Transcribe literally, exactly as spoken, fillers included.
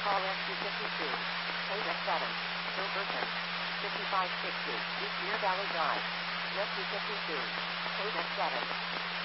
call S two fifty-two. Code S seven. Gilberton. fifty-five sixty. East Deer Valley Drive. S two fifty-two. Code S seven.